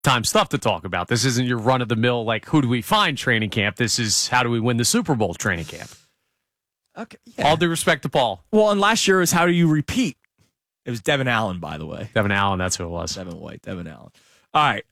time stuff to talk about. This isn't your run-of-the-mill, like, who do we find training camp? This is how do we win the Super Bowl training camp. Okay, yeah. All due respect to Paul. Well, and last year was how do you repeat? It was Devin Allen, by the way. Devin Allen, that's who it was. Devin White, Devin Allen. All right.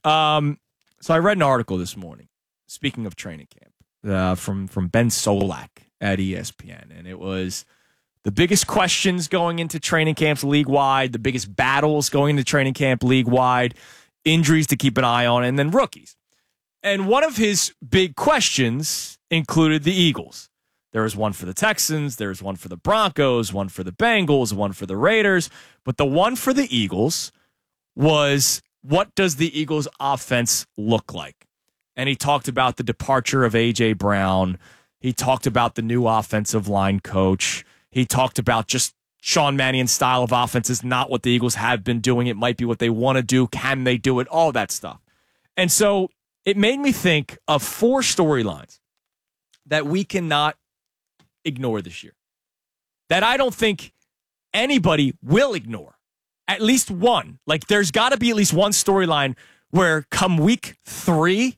So I read an article this morning, speaking of training camp, from Ben Solak at ESPN, and it was the biggest questions going into training camps league-wide, the biggest battles going into training camp league-wide, injuries to keep an eye on, and then rookies. And one of his big questions included the Eagles. There was one for the Texans, there was one for the Broncos, one for the Bengals, one for the Raiders, but the one for the Eagles was, what does the Eagles offense look like? And he talked about the departure of A.J. Brown. He talked about the new offensive line coach. He talked about just Sean Mannion's style of offense is not what the Eagles have been doing. It might be what they want to do. Can they do it? All that stuff. And so it made me think of 4 storylines that we cannot ignore this year, that I don't think anybody will ignore. At least one. Like, there's got to be at least one storyline where come week 3,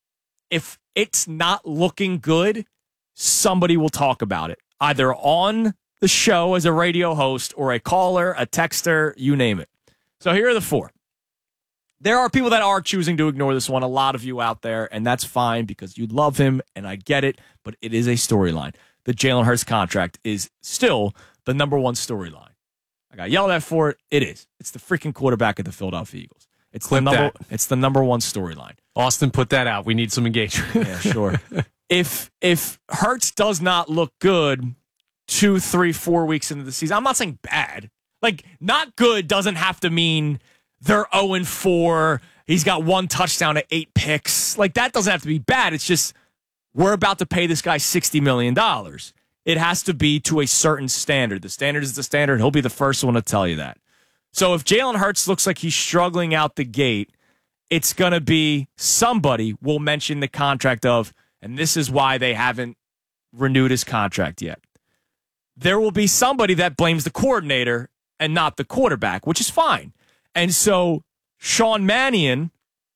if it's not looking good, somebody will talk about it, either on the show as a radio host or a caller, a texter, you name it. So here are the 4. There are people that are choosing to ignore this one, a lot of you out there, and that's fine because you love him, and I get it, but it is a storyline. The Jalen Hurts contract is still the number one storyline. I got yelled at for it. It is. It's the freaking quarterback of the Philadelphia Eagles. It's the number one storyline. Austin, put that out. We need some engagement. Yeah, sure. If Hurts does not look good 2, 3, 4 weeks into the season, I'm not saying bad. Like, not good doesn't have to mean they're 0-4. He's got 1 touchdown to 8 picks. Like, that doesn't have to be bad. It's just we're about to pay this guy $60 million. It has to be to a certain standard. The standard is the standard. He'll be the first one to tell you that. So if Jalen Hurts looks like he's struggling out the gate, it's going to be somebody will mention the contract of, and this is why they haven't renewed his contract yet. There will be somebody that blames the coordinator and not the quarterback, which is fine. And so Sean Mannion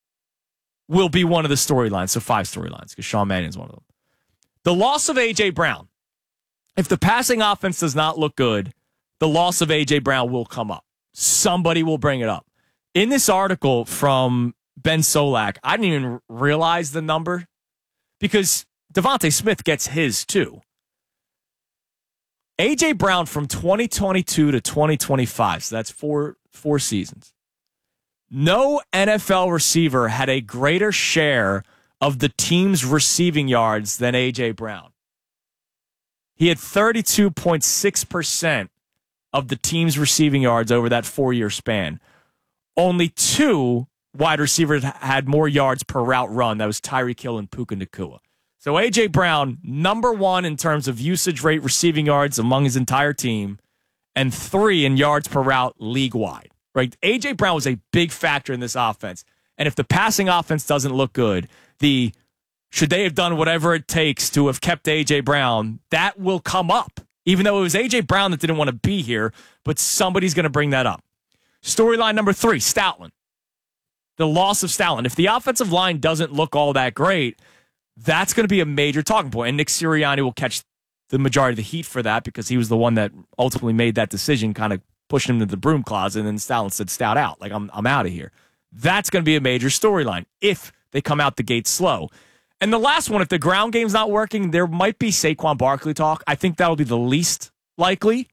will be one of the storylines. So 5 storylines, because Sean Mannion's one of them. The loss of A.J. Brown. If the passing offense does not look good, the loss of A.J. Brown will come up. Somebody will bring it up. In this article from Ben Solak, I didn't even realize the number because Devontae Smith gets his too. A.J. Brown from 2022 to 2025, so that's four seasons. No NFL receiver had a greater share of the team's receiving yards than A.J. Brown. He had 32.6% of the team's receiving yards over that 4-year span. Only 2 wide receivers had more yards per route run. That was Tyreek Hill and Puka Nacua. So A.J. Brown, number 1 in terms of usage rate receiving yards among his entire team, and 3 in yards per route league-wide. Right? A.J. Brown was a big factor in this offense. And if the passing offense doesn't look good, should they have done whatever it takes to have kept A.J. Brown, that will come up. Even though it was A.J. Brown that didn't want to be here, but somebody's going to bring that up. Storyline number 3, Stoutland. The loss of Stoutland. If the offensive line doesn't look all that great, that's going to be a major talking point. And Nick Sirianni will catch the majority of the heat for that because he was the one that ultimately made that decision, kind of pushing him to the broom closet, and then Stoutland said, "Stout out. Like, I'm out of here." That's going to be a major storyline if they come out the gate slow. And the last one, if the ground game's not working, there might be Saquon Barkley talk. I think that'll be the least likely.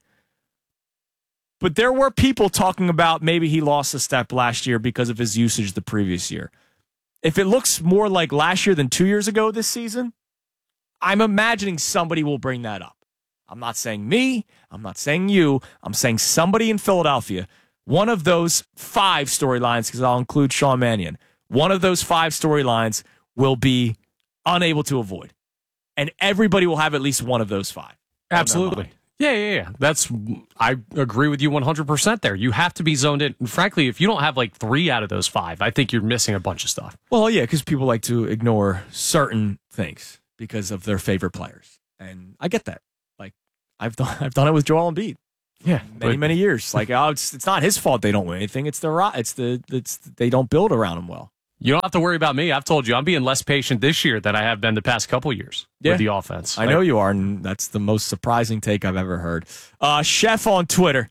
But there were people talking about maybe he lost a step last year because of his usage the previous year. If it looks more like last year than 2 years ago this season, I'm imagining somebody will bring that up. I'm not saying me. I'm not saying you. I'm saying somebody in Philadelphia. One of those 5 storylines, because I'll include Sean Mannion, one of those 5 storylines will be unable to avoid. And everybody will have at least one of those 5. Absolutely. Yeah. I agree with you 100% there. You have to be zoned in. And frankly, if you don't have like 3 out of those 5, I think you're missing a bunch of stuff. Well, yeah, because people like to ignore certain things because of their favorite players. And I get that. Like, I've done it with Joel Embiid. Yeah. Many years. Like, it's not his fault they don't win anything. They don't build around him well. You don't have to worry about me. I've told you I'm being less patient this year than I have been the past couple years with the offense. I know you are, and that's the most surprising take I've ever heard. Chef on Twitter,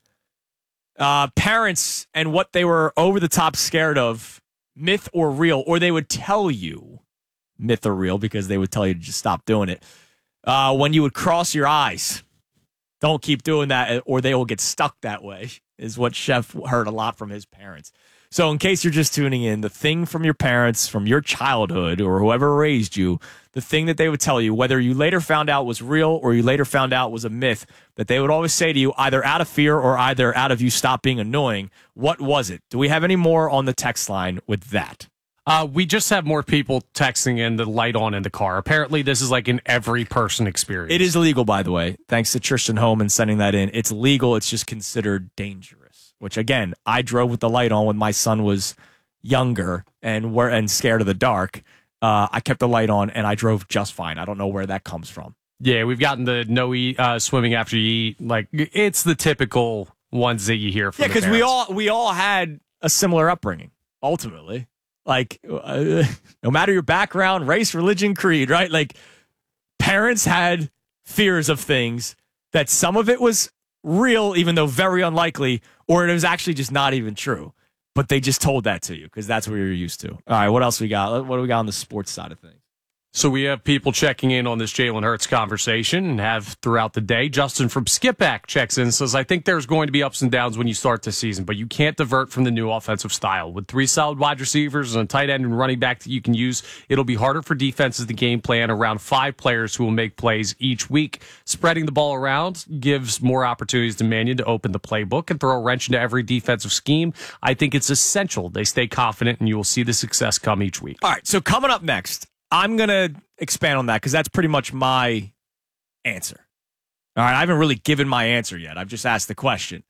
parents and what they were over the top scared of, myth or real, or they would tell you myth or real because they would tell you to just stop doing it. When you would cross your eyes, don't keep doing that or they will get stuck that way, is what Chef heard a lot from his parents. So in case you're just tuning in, the thing from your parents, from your childhood or whoever raised you, the thing that they would tell you, whether you later found out was real or you later found out was a myth, that they would always say to you, either out of fear or either out of you stop being annoying, what was it? Do we have any more on the text line with that? We just have more people texting in the light on in the car. Apparently, this is like an every person experience. It is legal, by the way. Thanks to Tristan Holman sending that in. It's legal. It's just considered dangerous, which, again, I drove with the light on when my son was younger and scared of the dark. I kept the light on, and I drove just fine. I don't know where that comes from. Yeah, we've gotten the no swimming after you eat. Like, it's the typical ones that you hear from because we all had a similar upbringing, ultimately. Like, no matter your background, race, religion, creed, right? Like, parents had fears of things that some of it was real, even though very unlikely, or it was actually just not even true. But they just told that to you because that's what you're used to. All right, what else we got? What do we got on the sports side of things? So we have people checking in on this Jalen Hurts conversation and have throughout the day. Justin from Skipback checks in and says, I think there's going to be ups and downs when you start the season, but you can't divert from the new offensive style. With 3 solid wide receivers and a tight end and running back that you can use, it'll be harder for defenses to game plan around 5 players who will make plays each week. Spreading the ball around gives more opportunities to Mannion to open the playbook and throw a wrench into every defensive scheme. I think it's essential they stay confident and you will see the success come each week. All right, so coming up next, I'm going to expand on that because that's pretty much my answer. All right, I haven't really given my answer yet. I've just asked the question.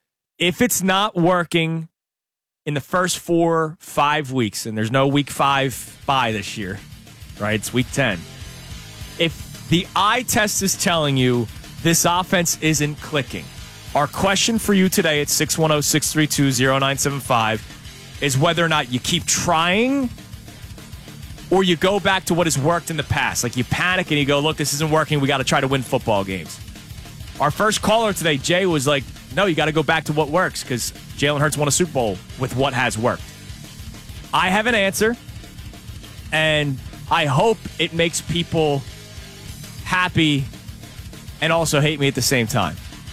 If it's not working in the first 4-5 weeks, and there's no week 5 bye this year, right? It's week 10. If the eye test is telling you this offense isn't clicking, our question for you today at 610-632-0975 is whether or not you keep trying or you go back to what has worked in the past. Like you panic and you go, look, this isn't working. We got to try to win football games. Our first caller today, Jay, was like, no, you got to go back to what works because Jalen Hurts won a Super Bowl with what has worked. I have an answer, and I hope it makes people happy and also hate me at the same time.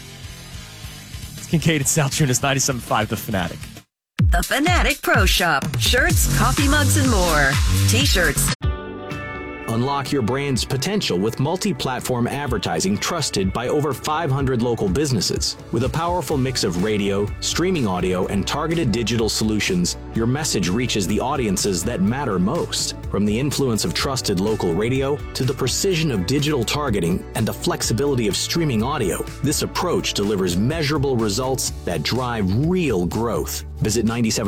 It's Kincaid and Sal Tunis, 97.5 The Fanatic. The Fanatic Pro Shop. Shirts, coffee mugs, and more. T-shirts. Unlock your brand's potential with multi-platform advertising trusted by over 500 local businesses. With a powerful mix of radio, streaming audio, and targeted digital solutions, your message reaches the audiences that matter most. From the influence of trusted local radio to the precision of digital targeting and the flexibility of streaming audio, this approach delivers measurable results that drive real growth. Visit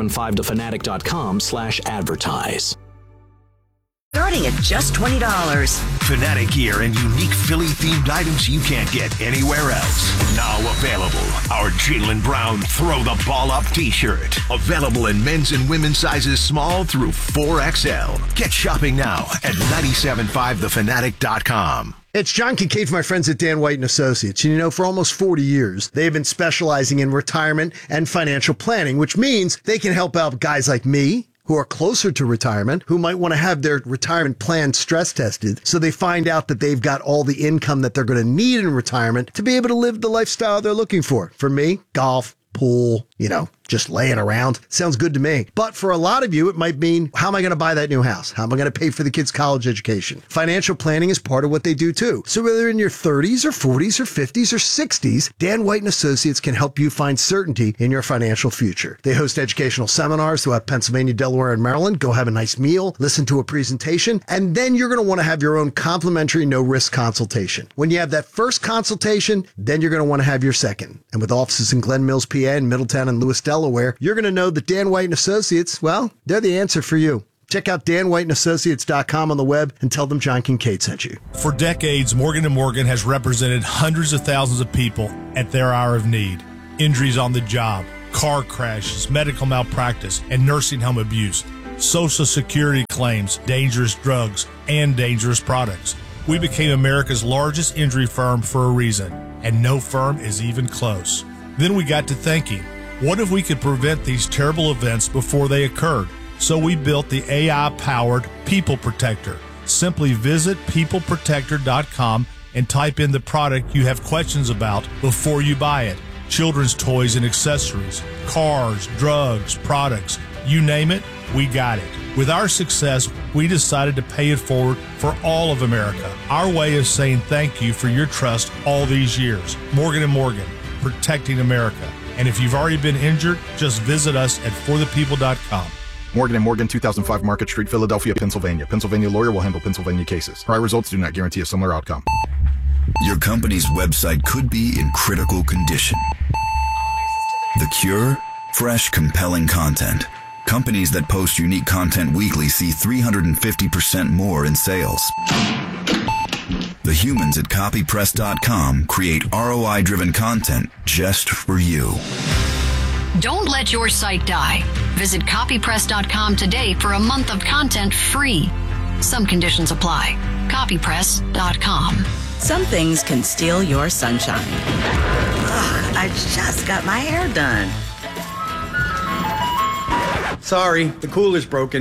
975thefanatic.com/advertise. Starting at just $20. Fanatic gear and unique Philly-themed items you can't get anywhere else. Now available, our Jaylen Brown Throw the Ball Up t-shirt. Available in men's and women's sizes small through 4XL. Get shopping now at 975thefanatic.com. It's John Kincaid from my friends at Dan White & Associates. And you know, for almost 40 years, they've been specializing in retirement and financial planning, which means they can help out guys like me, who are closer to retirement, who might want to have their retirement plan stress tested so they find out that they've got all the income that they're going to need in retirement to be able to live the lifestyle they're looking for. For me, golf, pool, just laying around. Sounds good to me. But for a lot of you, it might mean, how am I going to buy that new house? How am I going to pay for the kids' college education? Financial planning is part of what they do too. So whether in your 30s or 40s or 50s or 60s, Dan White & Associates can help you find certainty in your financial future. They host educational seminars throughout Pennsylvania, Delaware, and Maryland. Go have a nice meal, listen to a presentation, and then you're going to want to have your own complimentary no-risk consultation. When you have that first consultation, then you're going to want to have your second. And with offices in Glen Mills, PA, and Middletown and Lewis, Delaware, you're going to know that Dan White & Associates, well, they're the answer for you. Check out danwhiteandassociates.com on the web and tell them John Kincaid sent you. For decades, Morgan & Morgan has represented hundreds of thousands of people at their hour of need. Injuries on the job, car crashes, medical malpractice, and nursing home abuse. Social Security claims, dangerous drugs, and dangerous products. We became America's largest injury firm for a reason, and no firm is even close. Then we got to thinking, what if we could prevent these terrible events before they occurred? So we built the AI-powered People Protector. Simply visit peopleprotector.com and type in the product you have questions about before you buy it. Children's toys and accessories, cars, drugs, products, you name it, we got it. With our success, we decided to pay it forward for all of America. Our way of saying thank you for your trust all these years. Morgan & Morgan, protecting America. And if you've already been injured, just visit us at forthepeople.com. Morgan & Morgan, 2005 Market Street, Philadelphia, Pennsylvania. Pennsylvania lawyer will handle Pennsylvania cases. Prior results do not guarantee a similar outcome. Your company's website could be in critical condition. The cure? Fresh, compelling content. Companies that post unique content weekly see 350% more in sales. The humans at copypress.com create ROI-driven content just for you. Don't let your site die. Visit copypress.com today for a month of content free. Some conditions apply. Copypress.com. Some things can steal your sunshine. Ugh, I just got my hair done. Sorry, the cooler's broken.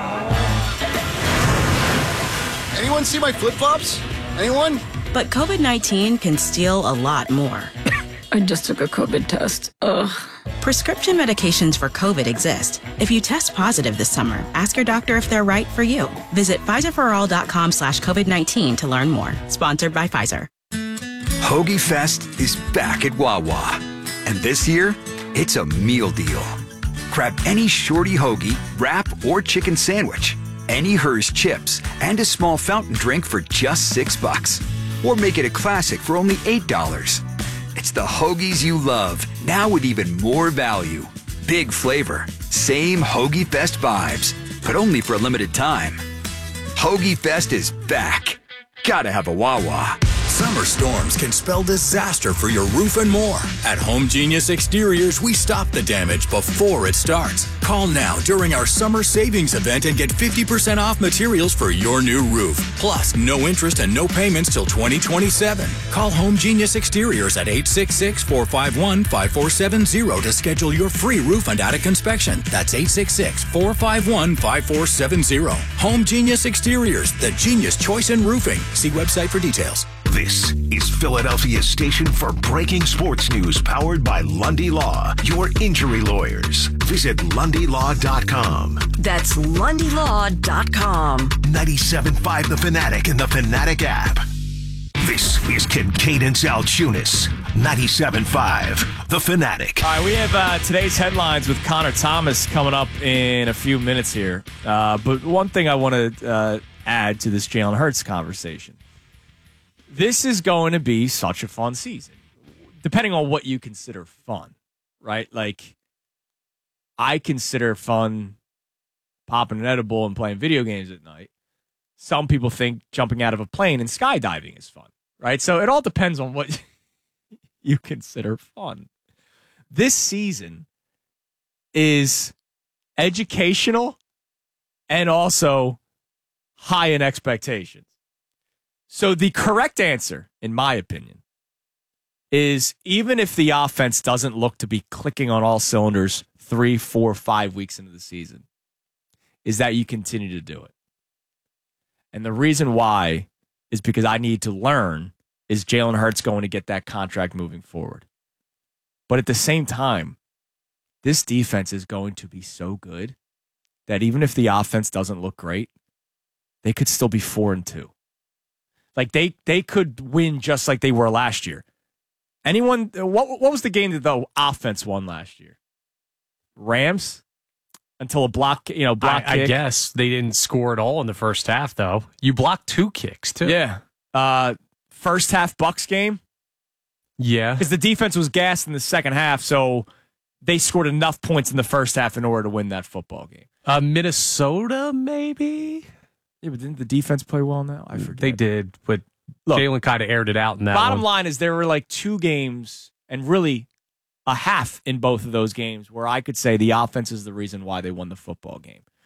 Anyone see my flip-flops? Anyone? But COVID-19 can steal a lot more. I just took a COVID test. Ugh. Prescription medications for COVID exist. If you test positive this summer, ask your doctor if they're right for you. Visit PfizerForAll.com/COVID-19 to learn more. Sponsored by Pfizer. Hoagie Fest is back at Wawa. And this year, it's a meal deal. Grab any shorty hoagie, wrap, or chicken sandwich, any Hers chips, and a small fountain drink for just $6. Or make it a classic for only $8. It's the hoagies you love, now with even more value. Big flavor, same Hoagie Fest vibes, but only for a limited time. Hoagie Fest is back. Gotta have a Wawa. Summer storms can spell disaster for your roof and more. At Home Genius Exteriors, we stop the damage before it starts. Call now during our summer savings event and get 50% off materials for your new roof. Plus, no interest and no payments till 2027. Call Home Genius Exteriors at 866-451-5470 to schedule your free roof and attic inspection. That's 866-451-5470. Home Genius Exteriors, the genius choice in roofing. See website for details. This is Philadelphia's station for breaking sports news, powered by Lundy Law, your injury lawyers. Visit LundyLaw.com. That's LundyLaw.com. 97.5 The Fanatic and the Fanatic app. This is Kincaid and Salchunas. 97.5 The Fanatic. All right, we have today's headlines with Connor Thomas coming up in a few minutes here. But one thing I want to add to this Jalen Hurts conversation. This is going to be such a fun season, depending on what you consider fun, right? Like, I consider fun popping an edible and playing video games at night. Some people think jumping out of a plane and skydiving is fun, right? So it all depends on what you consider fun. This season is educational and also high in expectations. So the correct answer, in my opinion, is even if the offense doesn't look to be clicking on all cylinders 3, 4, 5 weeks into the season, is that you continue to do it. And the reason why is because I need to learn, is Jalen Hurts going to get that contract moving forward? But at the same time, this defense is going to be so good that even if the offense doesn't look great, they could still be 4-2. Like, they could win just like they were last year. Anyone, what was the game that the offense won last year? Rams? Until a block kick. I guess they didn't score at all in the first half, though. You blocked 2 kicks, too. Yeah. First half Bucks game? Yeah. Because the defense was gassed in the second half, so they scored enough points in the first half in order to win that football game. Minnesota, maybe? Yeah, but didn't the defense play well now? I forget. They did, but Jalen kind of aired it out in that Bottom one. line is there were like 2 games and really a half in both of those games where I could say the offense is the reason why they won the football game.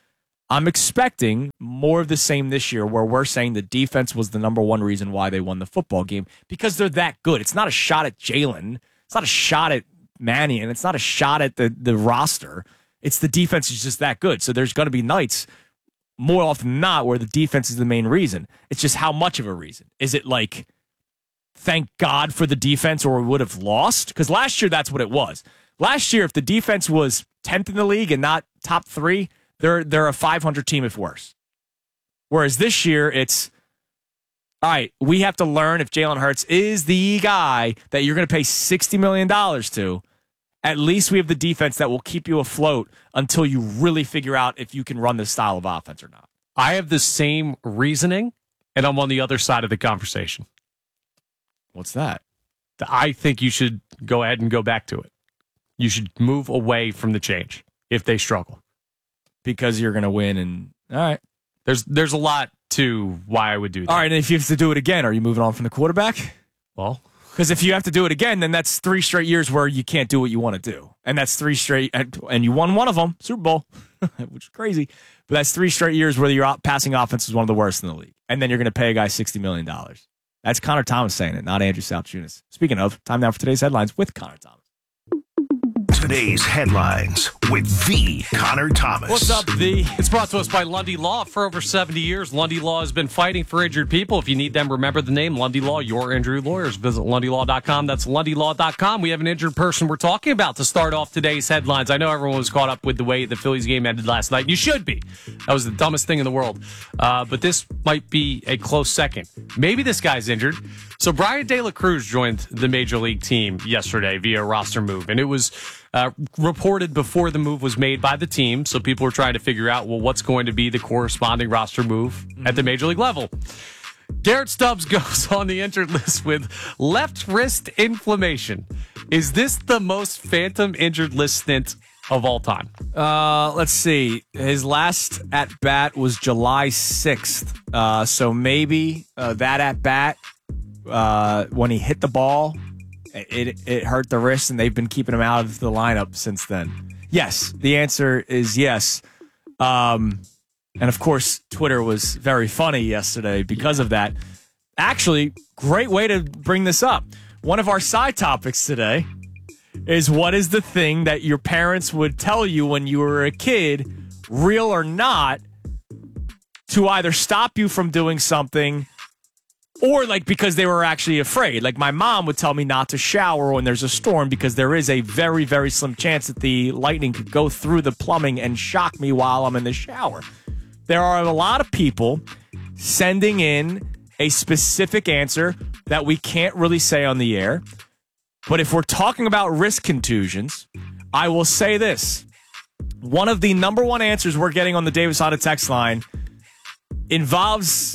I'm expecting more of the same this year, where we're saying the defense was the number one reason why they won the football game, because they're that good. It's not a shot at Jalen. It's not a shot at Mannion. It's not a shot at the roster. It's the defense is just that good. So there's going to be nights, more often than not, where the defense is the main reason. It's just how much of a reason. Is it like, thank God for the defense or we would have lost? Because last year, that's what it was. Last year, if the defense was 10th in the league and not top 3, they're a 500 team if worse. Whereas this year, it's, all right, we have to learn if Jalen Hurts is the guy that you're going to pay $60 million to. At least we have the defense that will keep you afloat until you really figure out if you can run this style of offense or not. I have the same reasoning, and I'm on the other side of the conversation. What's that? I think you should go ahead and go back to it. You should move away from the change if they struggle. Because you're going to win, and all right. There's a lot to why I would do that. All right, and if you have to do it again, are you moving on from the quarterback? Well, because if you have to do it again, then that's 3 straight years where you can't do what you want to do. And that's 3 straight, and you won one of them, Super Bowl, which is crazy. But that's 3 straight years where your passing offense is one of the worst in the league. And then you're going to pay a guy $60 million. That's Connor Thomas saying it, not Andrew Salchunas. Speaking of, time now for today's headlines with Connor Thomas. Today's headlines with the Connor Thomas. What's up, the? It's brought to us by Lundy Law. For over 70 years, Lundy Law has been fighting for injured people. If you need them, remember the name Lundy Law, your injury lawyers. Visit LundyLaw.com. That's LundyLaw.com. We have an injured person we're talking about to start off today's headlines. I know everyone was caught up with the way the Phillies game ended last night. You should be. That was the dumbest thing in the world. But this might be a close second. Maybe this guy's injured. So Brian De La Cruz joined the Major League team yesterday via roster move, and it was reported before the move was made by the team, so people were trying to figure out, well, what's going to be the corresponding roster move at the Major League level. Garrett Stubbs goes on the injured list with left wrist inflammation. Is this the most phantom injured list stint of all time? Let's see. His last at-bat was July 6th, so maybe that at-bat, when he hit the ball, it hurt the wrist, and they've been keeping him out of the lineup since then. Yes, the answer is yes. And, of course, Twitter was very funny yesterday because of that. Actually, great way to bring this up. One of our side topics today is, what is the thing that your parents would tell you when you were a kid, real or not, to either stop you from doing something or like because they were actually afraid. Like my mom would tell me not to shower when there's a storm because there is a very, very slim chance that the lightning could go through the plumbing and shock me while I'm in the shower. There are a lot of people sending in a specific answer that we can't really say on the air. But if we're talking about wrist contusions, I will say this. One of the number one answers we're getting on the Davis Honda text line involves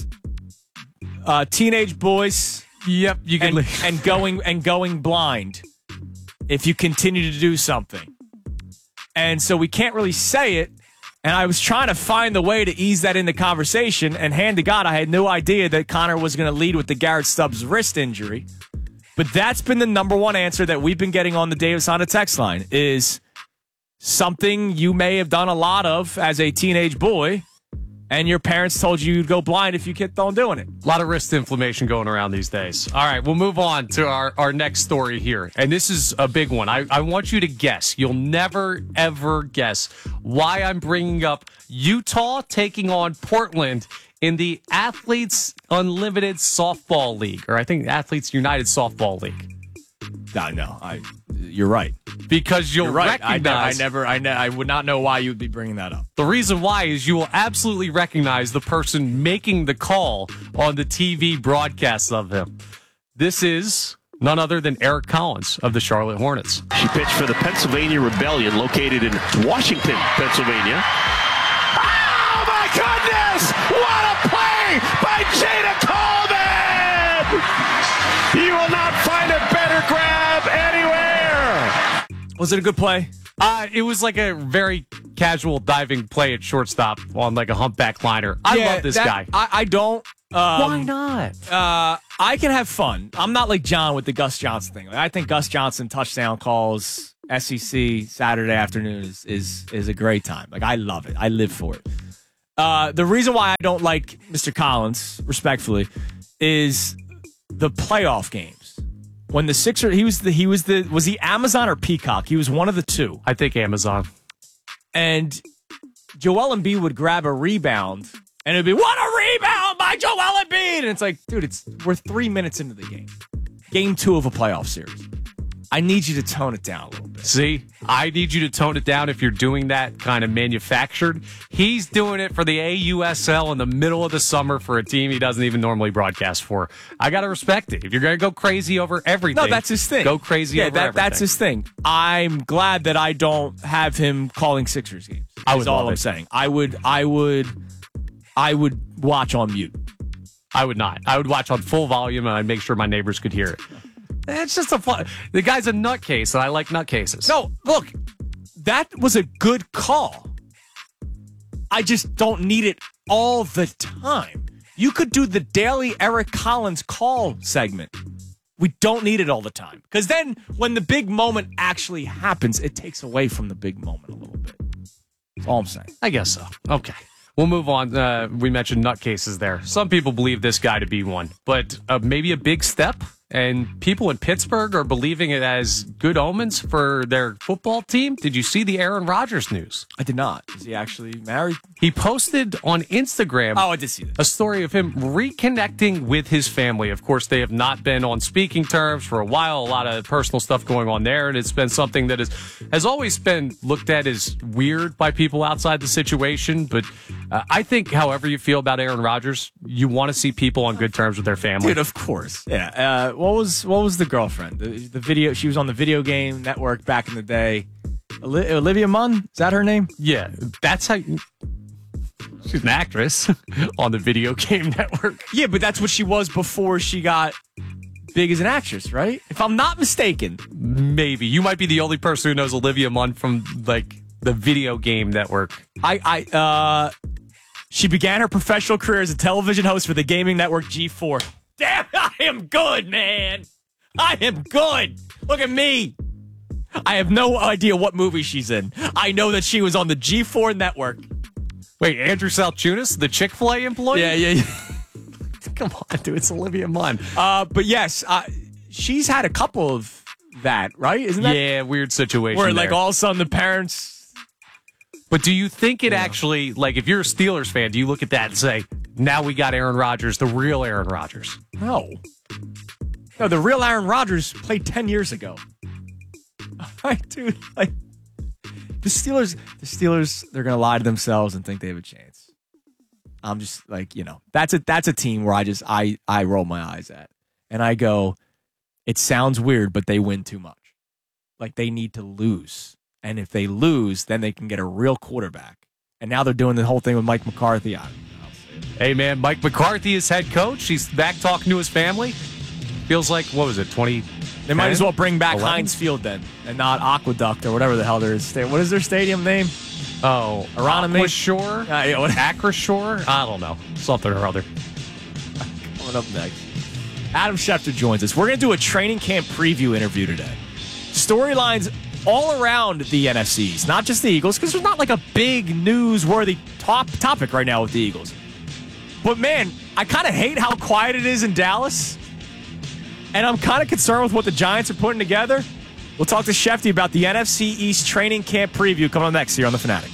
teenage boys. Yep, you can and going blind if you continue to do something. And so we can't really say it. And I was trying to find the way to ease that in the conversation. And hand to God, I had no idea that Connor was going to lead with the Garrett Stubbs wrist injury. But that's been the number one answer that we've been getting on the Davis Honda text line, is something you may have done a lot of as a teenage boy, and your parents told you you'd go blind if you kept on doing it. A lot of wrist inflammation going around these days. All right, we'll move on to our next story here. And this is a big one. I want you to guess. You'll never, ever guess why I'm bringing up Utah taking on Portland in the Athletes Unlimited Softball League, or I think Athletes United Softball League. No, you're right. Because you'll right. recognize... I would not know why you would be bringing that up. The reason why is you will absolutely recognize the person making the call on the TV broadcasts of him. This is none other than Eric Collins of the Charlotte Hornets. She pitched for the Pennsylvania Rebellion, located in Washington, Pennsylvania. Oh, my goodness! What a play by Jada Coleman! You will not find a better grab anywhere. Was it a good play? It was like a very casual diving play at shortstop on like a humpback liner. I love this guy. I don't. Why not? I can have fun. I'm not like John with the Gus Johnson thing. I think Gus Johnson touchdown calls SEC Saturday afternoon is a great time. Like, I love it. I live for it. The reason why I don't like Mr. Collins, respectfully, is the playoff games. When the Sixers, was he Amazon or Peacock? He was one of the two. I think Amazon. And Joel Embiid would grab a rebound, and it'd be, what a rebound by Joel Embiid! And it's like, dude, we're 3 minutes into the game. Game 2 of a playoff series. I need you to tone it down a little bit. See, I need you to tone it down if you're doing that kind of manufactured. He's doing it for the AUSL in the middle of the summer for a team he doesn't even normally broadcast for. I got to respect it. If you're going to go crazy over everything. No, that's his thing. Go crazy over everything. That's his thing. I'm glad that I don't have him calling Sixers games. That's all I'm saying. I would watch on mute. I would not. I would watch on full volume, and I'd make sure my neighbors could hear it. It's just a fun. The guy's a nutcase, and I like nutcases. No, look, that was a good call. I just don't need it all the time. You could do the daily Eric Collins call segment. We don't need it all the time. Because then when the big moment actually happens, it takes away from the big moment a little bit. That's all I'm saying. I guess so. Okay. We'll move on. We mentioned nutcases there. Some people believe this guy to be one, but maybe a big step. And people in Pittsburgh are believing it as good omens for their football team. Did you see the Aaron Rodgers news? I did not. Is he actually married? He posted on Instagram. Oh, I did see that. A story of him reconnecting with his family. Of course, they have not been on speaking terms for a while. A lot of personal stuff going on there. And it's been something that has always been looked at as weird by people outside the situation. But I think however you feel about Aaron Rodgers, you want to see people on good terms with their family. Dude, of course. Yeah. What was the girlfriend? The video, she was on the Video Game Network back in the day. Olivia Munn? Is that her name? Yeah, that's how. She's an actress on the Video Game Network. Yeah, but that's what she was before she got big as an actress, right? If I'm not mistaken. Maybe. You might be the only person who knows Olivia Munn from like the Video Game Network. She began her professional career as a television host for the gaming network G4. Damn, I am good, man. I am good. Look at me. I have no idea what movie she's in. I know that she was on the G4 network. Wait, Andrew Salchunas, the Chick-fil-A employee? Yeah. Come on, dude. It's Olivia Munn. But yes, she's had a couple of that, right? Isn't that? Yeah, weird situation where, there. like, all of a sudden the parents... But do you think it actually, like, if you're a Steelers fan, do you look at that and say, now we got Aaron Rodgers, the real Aaron Rodgers? No, the real Aaron Rodgers played 10 years ago. Right, dude. Like, the Steelers, they're going to lie to themselves and think they have a chance. I'm just like, that's a team where I roll my eyes at. And I go, it sounds weird, but they win too much. Like, they need to lose. And if they lose, then they can get a real quarterback. And now they're doing the whole thing with Mike McCarthy. Hey, man, Mike McCarthy is head coach. He's back talking to his family. Feels like, what was it, 20? They might as well bring back 11? Heinz Field then, and not Aqueduct or whatever the hell there is. What is their stadium name? Oh, Aquashore? Acroshore? I don't know. Something or other. Coming up next, Adam Schefter joins us. We're going to do a training camp preview interview today. Storylines all around the NFCs, not just the Eagles, because there's not like a big newsworthy topic right now with the Eagles. But man, I kind of hate how quiet it is in Dallas. And I'm kind of concerned with what the Giants are putting together. We'll talk to Shefty about the NFC East training camp preview coming up next here on The Fanatic.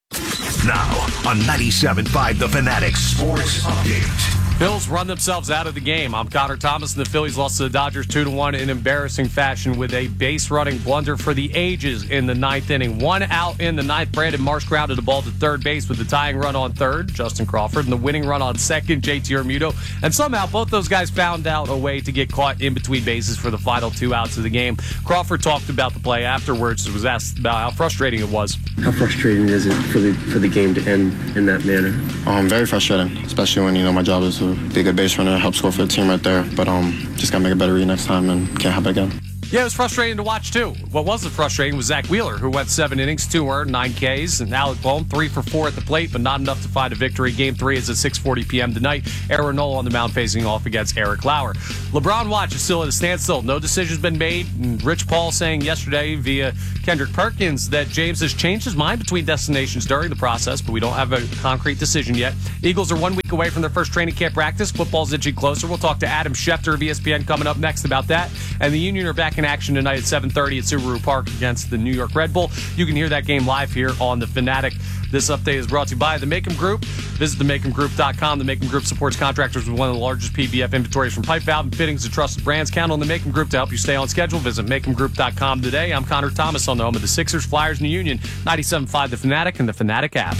Now on 97.5 The Fanatic Sports Update. Bills run themselves out of the game. I'm Connor Thomas, and the Phillies lost to the Dodgers 2-1 in embarrassing fashion with a base-running blunder for the ages in the ninth inning. 1 out in the ninth. Brandon Marsh grounded the ball to third base with the tying run on third, Justin Crawford, and the winning run on second, JT Realmuto. And somehow both those guys found out a way to get caught in between bases for the final 2 outs of the game. Crawford talked about the play afterwards. Was asked about how frustrating it was. How frustrating is it for the game to end in that manner? Very frustrating, especially when my job is to be a good base runner, help score for the team right there. But just gotta make a better read next time and can't happen again. Yeah, it was frustrating to watch, too. What wasn't frustrating was Zach Wheeler, who went 7 innings, 2 earned, 9 Ks, and Alec Bohm, 3 for 4 at the plate, but not enough to find a victory. Game 3 is at 6:40 p.m. tonight. Aaron Nola on the mound facing off against Eric Lauer. LeBron watch is still at a standstill. No decision's been made. And Rich Paul saying yesterday via Kendrick Perkins that James has changed his mind between destinations during the process, but we don't have a concrete decision yet. Eagles are 1 week away from their first training camp practice. Football's inching closer. We'll talk to Adam Schefter of ESPN coming up next about that. And the Union are back in action tonight at 7:30 at Subaru Park against the New York Red Bull. You can hear that game live here on The Fanatic. This update is brought to you by the Macom Group. Visit theMacomGroup.com. The Macom Group supports contractors with one of the largest PVF inventories from pipe, valve, and fittings to trusted brands. Count on the Macom Group to help you stay on schedule. Visit MacomGroup.com today. I'm Connor Thomas on the home of the Sixers, Flyers, and the Union. 97.5 The Fanatic and the Fanatic app.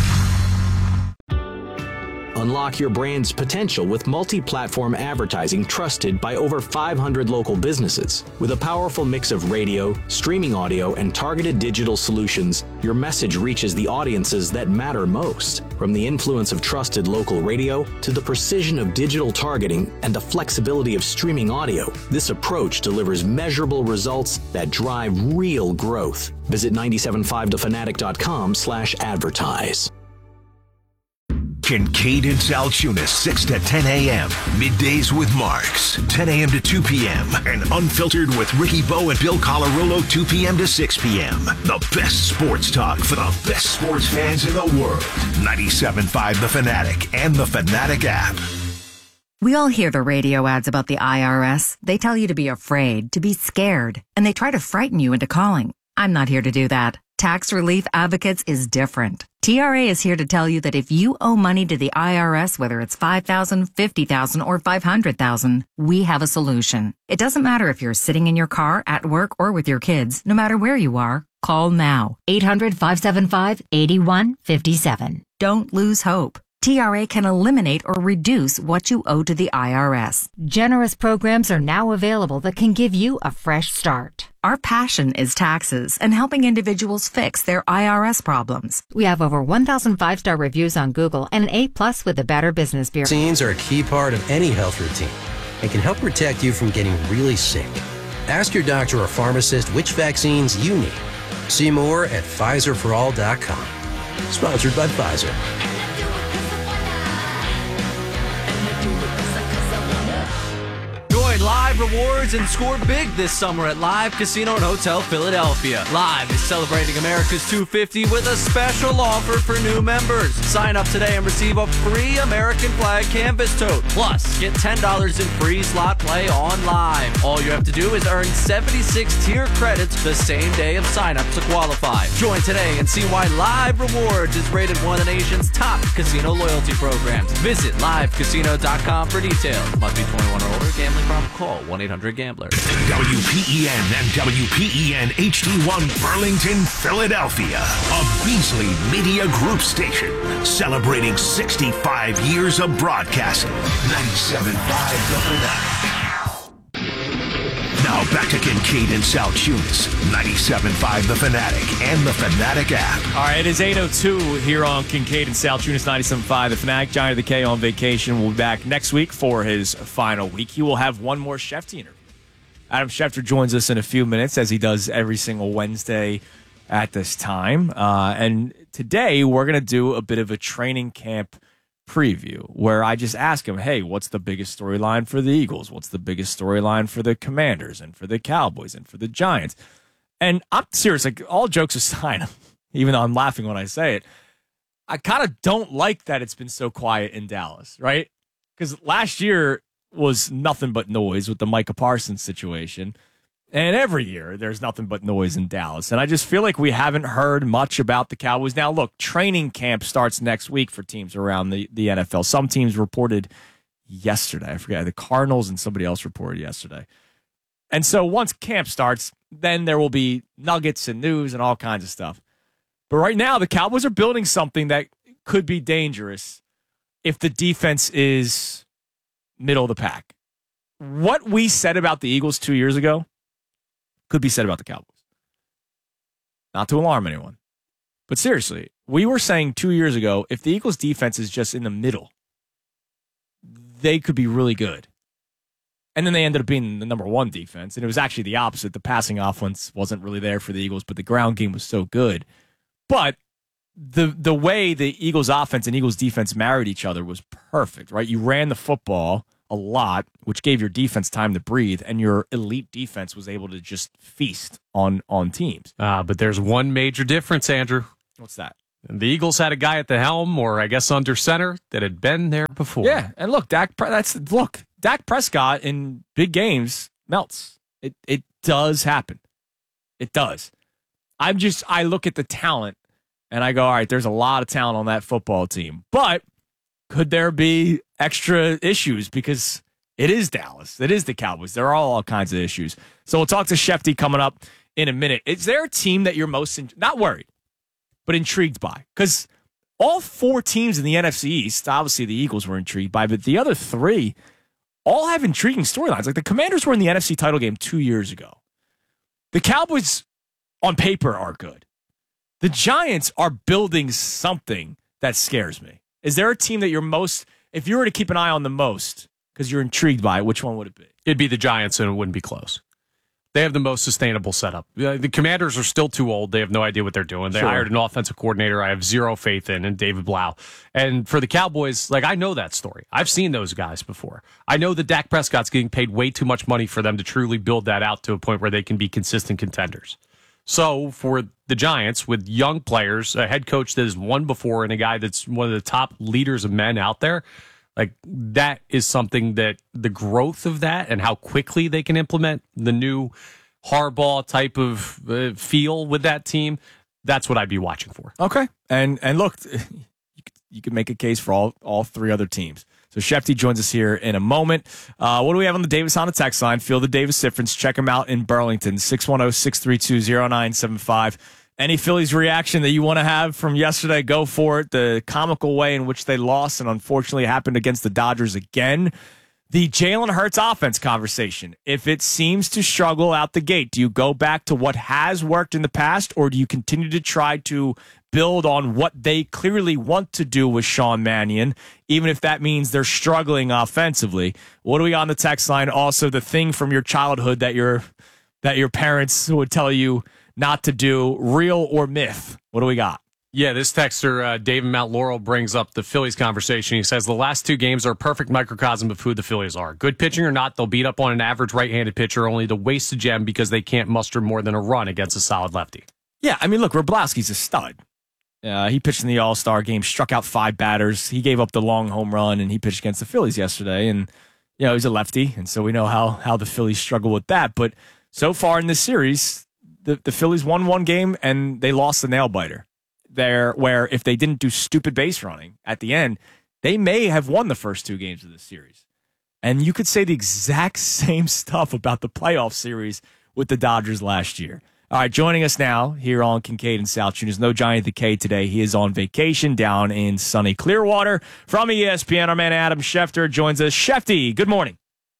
Unlock your brand's potential with multi-platform advertising trusted by over 500 local businesses. With a powerful mix of radio, streaming audio, and targeted digital solutions, your message reaches the audiences that matter most. From the influence of trusted local radio to the precision of digital targeting and the flexibility of streaming audio, this approach delivers measurable results that drive real growth. Visit 975thefanatic.com/advertise. Kincaid and Sal Tunis, 6 to 10 a.m. Middays with Marks, 10 a.m. to 2 p.m. And Unfiltered with Ricky Bowe and Bill Colarulo, 2 p.m. to 6 p.m. The best sports talk for the best sports fans in the world. 97.5 The Fanatic and the Fanatic app. We all hear the radio ads about the IRS. They tell you to be afraid, to be scared, and they try to frighten you into calling. I'm not here to do that. Tax Relief Advocates is different. TRA is here to tell you that if you owe money to the IRS, whether it's $5,000, $50,000, or $500,000, we have a solution. It doesn't matter if you're sitting in your car, at work, or with your kids. No matter where you are, call now. 800-575-8157. Don't lose hope. TRA can eliminate or reduce what you owe to the IRS. Generous programs are now available that can give you a fresh start. Our passion is taxes and helping individuals fix their IRS problems. We have over 1,000 5-star reviews on Google and an A+ with the Better Business Bureau. Vaccines are a key part of any health routine and can help protect you from getting really sick. Ask your doctor or pharmacist which vaccines you need. See more at PfizerForAll.com. Sponsored by Pfizer. Live Rewards and score big this summer at Live Casino and Hotel Philadelphia. Live is celebrating America's 250 with a special offer for new members. Sign up today and receive a free American flag canvas tote. Plus, get $10 in free slot play on Live. All you have to do is earn 76 tier credits the same day of sign up to qualify. Join today and see why Live Rewards is rated one of the nation's top casino loyalty programs. Visit livecasino.com for details. Must be 21 or older. Gambling problem? Call 1-800-GAMBLER. WPEN and WPEN HD1 Burlington, Philadelphia. A Beasley Media Group station celebrating 65 years of broadcasting. 97.5 The Fanatic. Now back to Kincaid and Sal Tunis. 97.5 The Fanatic and the Fanatic app. All right, it is 8:02 here on Kincaid and Sal Tunis, 97.5 The Fanatic. Johnny the K on vacation. We'll be back next week for his final week. He will have one more Schefter interview. Adam Schefter joins us in a few minutes, as he does every single Wednesday at this time. And today we're going to do a bit of a training camp preview where I just ask him, hey, what's the biggest storyline for the Eagles? What's the biggest storyline for the Commanders and for the Cowboys and for the Giants? And I'm serious, like, all jokes aside, even though I'm laughing when I say it, I kind of don't like that it's been so quiet in Dallas, right? Because last year was nothing but noise with the Micah Parsons situation. And every year there's nothing but noise in Dallas. And I just feel like we haven't heard much about the Cowboys. Now, look, training camp starts next week for teams around the NFL. Some teams reported yesterday. I forget. The Cardinals and somebody else reported yesterday. And so once camp starts, then there will be nuggets and news and all kinds of stuff. But right now, the Cowboys are building something that could be dangerous if the defense is middle of the pack. What we said about the Eagles 2 years ago could be said about the Cowboys. Not to alarm anyone. But seriously, we were saying 2 years ago, if the Eagles defense is just in the middle, they could be really good. And then they ended up being the number one defense. And it was actually the opposite. The passing offense wasn't really there for the Eagles, but the ground game was so good. But the way the Eagles offense and Eagles defense married each other was perfect, right? You ran the football a lot, which gave your defense time to breathe, and your elite defense was able to just feast on teams. But there's one major difference, Andrew. What's that? The Eagles had a guy at the helm, or I guess under center, that had been there before. Yeah, and look, Dak Prescott in big games melts. It does happen. It does. I look at the talent, and I go, all right, there's a lot of talent on that football team. But could there be extra issues? Because it is Dallas. It is the Cowboys. There are all kinds of issues. So we'll talk to Shefty coming up in a minute. Is there a team that you're most, not worried, but intrigued by? Because all four teams in the NFC East, obviously the Eagles were intrigued by, but the other three all have intriguing storylines. Like the Commanders were in the NFC title game 2 years ago. The Cowboys, on paper, are good. The Giants are building something that scares me. Is there a team that you're most, if you were to keep an eye on the most, because you're intrigued by it, which one would it be? It'd be the Giants, and it wouldn't be close. They have the most sustainable setup. The Commanders are still too old. They have no idea what they're doing. They hired an offensive coordinator I have zero faith in David Blau. And for the Cowboys, I know that story. I've seen those guys before. I know that Dak Prescott's getting paid way too much money for them to truly build that out to a point where they can be consistent contenders. So for the Giants, with young players, a head coach that has won before, and a guy that's one of the top leaders of men out there, that is something that the growth of that and how quickly they can implement the new Harbaugh type of feel with that team, that's what I'd be watching for. Okay. And look, you could make a case for all three other teams. So Shefty joins us here in a moment. What do we have on the Davis Honda text line? Feel the Davis difference. Check him out in Burlington, 610-632-0975. Any Phillies reaction that you want to have from yesterday, go for it. The comical way in which they lost and unfortunately happened against the Dodgers again. The Jalen Hurts offense conversation. If it seems to struggle out the gate, do you go back to what has worked in the past, or do you continue to try to build on what they clearly want to do with Sean Mannion, even if that means they're struggling offensively? What do we got on the text line? Also, the thing from your childhood that your parents would tell you not to do, real or myth? What do we got? Yeah, this texter, David Mount Laurel, brings up the Phillies conversation. He says the last two games are a perfect microcosm of who the Phillies are. Good pitching or not, they'll beat up on an average right-handed pitcher only to waste a gem because they can't muster more than a run against a solid lefty. Yeah, I mean, look, Wroblewski's a stud. He pitched in the All-Star game, struck out 5 batters. He gave up the long home run, and he pitched against the Phillies yesterday. And, he's a lefty, and so we know how the Phillies struggle with that. But so far in this series, the Phillies won one game, and they lost the nail-biter. Where if they didn't do stupid base running at the end, they may have won the first 2 games of this series. And you could say the exact same stuff about the playoff series with the Dodgers last year. All right, joining us now here on Kincaid and South June is no Johnny the K today. He is on vacation down in sunny Clearwater. From ESPN, our man Adam Schefter joins us. Shefty, good morning.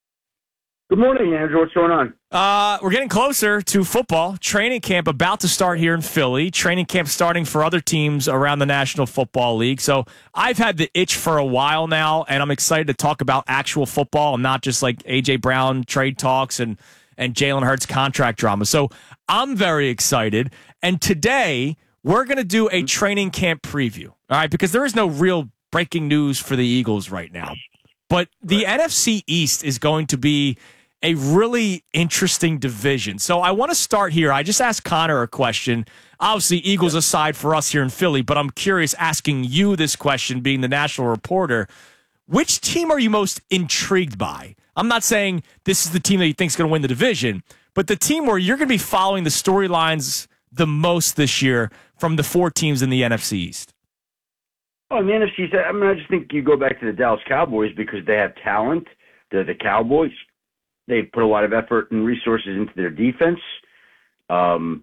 Good morning, Andrew. What's going on? We're getting closer to football. Training camp about to start here in Philly. Training camp starting for other teams around the National Football League. So I've had the itch for a while now, and I'm excited to talk about actual football and not just like A.J. Brown trade talks and Jalen Hurts contract drama. So I'm very excited. And today we're going to do a training camp preview, all right, because there is no real breaking news for the Eagles right now. But the NFC East is going to be a really interesting division. So I want to start here. I just asked Connor a question. Obviously, Eagles aside for us here in Philly, but I'm curious, asking you this question, being the national reporter, which team are you most intrigued by? I'm not saying this is the team that you think is going to win the division, but the team where you're going to be following the storylines the most this year from the 4 teams in the NFC East. Oh, in the NFC East, I just think you go back to the Dallas Cowboys because they have talent. They're the Cowboys. They put a lot of effort and resources into their defense. I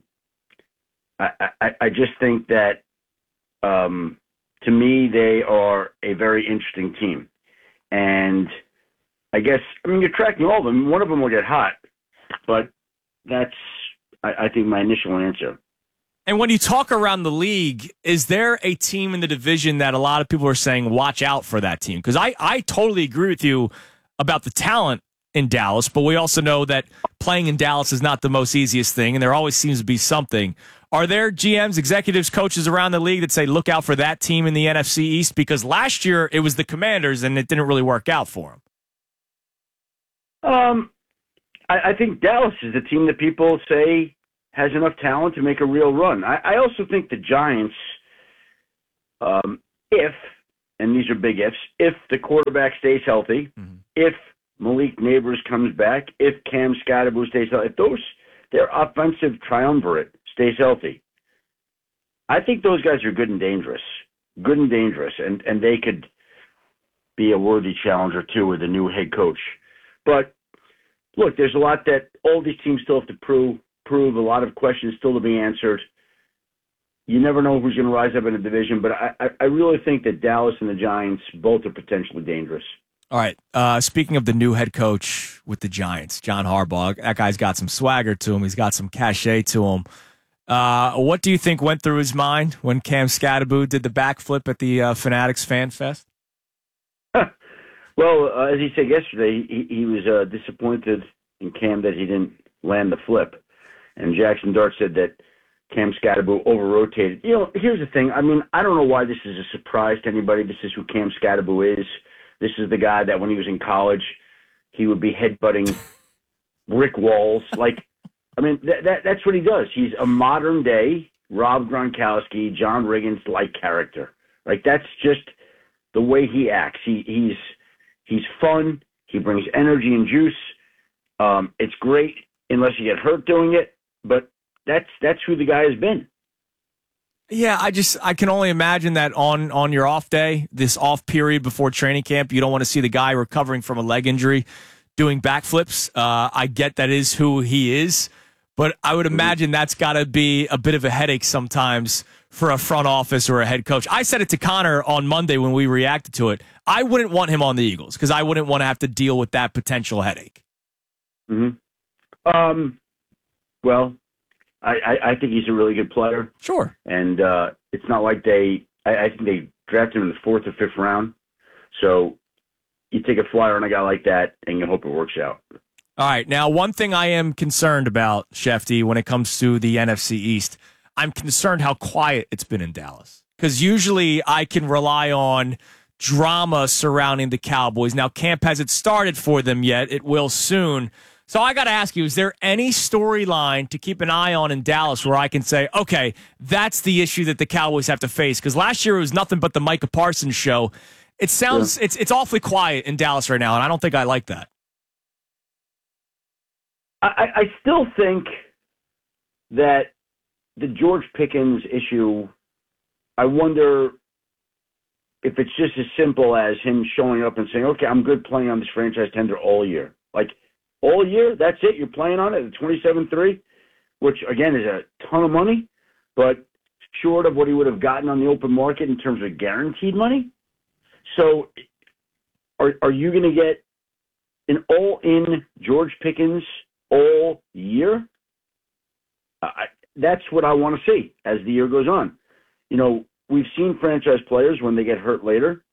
just think that, to me, they are a very interesting team. And I guess, you're tracking all of them. One of them will get hot, but that's, I think, my initial answer. And when you talk around the league, is there a team in the division that a lot of people are saying, watch out for that team? Because I totally agree with you about the talent in Dallas, but we also know that playing in Dallas is not the most easiest thing, and there always seems to be something. Are there GMs, executives, coaches around the league that say, look out for that team in the NFC East? Because last year it was the Commanders, and it didn't really work out for them. I think Dallas is the team that people say has enough talent to make a real run. I also think the Giants, if, and these are big ifs, if the quarterback stays healthy, if Malik Neighbors comes back, if Cam Scottaboo stays healthy, if their offensive triumvirate stays healthy, I think those guys are good and dangerous, and they could be a worthy challenger too with a new head coach. But look, there's a lot that all these teams still have to prove, a lot of questions still to be answered. You never know who's going to rise up in a division, but I really think that Dallas and the Giants both are potentially dangerous. All right. Speaking of the new head coach with the Giants, John Harbaugh, that guy's got some swagger to him. He's got some cachet to him. What do you think went through his mind when Cam Scottaboo did the backflip at the Fanatics Fan Fest? Well, as he said yesterday, he was disappointed in Cam that he didn't land the flip. And Jackson Dart said that Cam Scottaboo over-rotated. You know, here's the thing. I mean, I don't know why this is a surprise to anybody. This is who Cam Scottaboo is. This is the guy that when he was in college, he would be headbutting brick walls. Like, I mean, that's what he does. He's a modern-day Rob Gronkowski, John Riggins-like character. Like, that's just the way he acts. He's fun. He brings energy and juice. It's great unless you get hurt doing it, but that's who the guy has been. Yeah, I can only imagine that on your off day, this off period before training camp, you don't want to see the guy recovering from a leg injury doing backflips. I get that is who he is, but I would imagine that's got to be a bit of a headache sometimes for a front office or a head coach. I said it to Connor on Monday when we reacted to it. I wouldn't want him on the Eagles because I wouldn't want to have to deal with that potential headache. Well, I think he's a really good player. Sure. And it's not like I think they drafted him in the 4th or 5th round. So you take a flyer on a guy like that and you hope it works out. All right. Now, one thing I am concerned about, Shefty, when it comes to the NFC East, I'm concerned how quiet it's been in Dallas. Because usually I can rely on drama surrounding the Cowboys. Now, camp hasn't started for them yet. It will soon. So I got to ask you, is there any storyline to keep an eye on in Dallas where I can say, okay, that's the issue that the Cowboys have to face? Because last year it was nothing but the Micah Parsons show. It sounds, it's awfully quiet in Dallas right now, and I don't think I like that. I still think that the George Pickens issue, I wonder if it's just as simple as him showing up and saying, okay, I'm good playing on this franchise tender all year. Like, all year, that's it? You're playing on it at 27-3, which, again, is a ton of money, but short of what he would have gotten on the open market in terms of guaranteed money. So are you going to get an all-in George Pickens all year? That's what I want to see as the year goes on. You know, we've seen franchise players when they get hurt later.